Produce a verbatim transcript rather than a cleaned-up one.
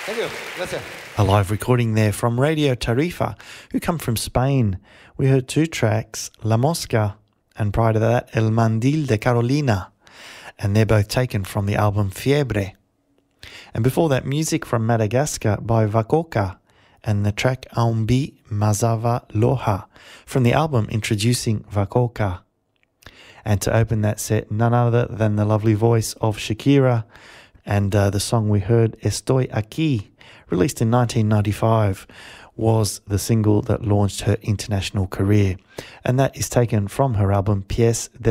Thank you. Gracias. A live recording there from Radio Tarifa, who come from Spain. We heard two tracks, La Mosca, and prior to that, El Mandil de Carolina. And they're both taken from the album Fiebre. And before that, music from Madagascar by Vakoka and the track Aumbi Mazava Loha from the album introducing Vakoka. And to open that set, none other than the lovely voice of Shakira and uh, the song we heard, Estoy Aquí, released in nineteen ninety-five, was the single that launched her international career. And that is taken from her album Pies